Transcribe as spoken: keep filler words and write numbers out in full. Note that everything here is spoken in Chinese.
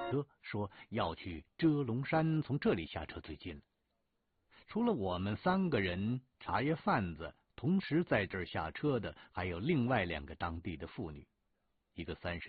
车，说要去遮龙山，从这里下车最近了。除了我们三个人茶叶贩子，同时在这儿下车的还有另外两个当地的妇女，一个三十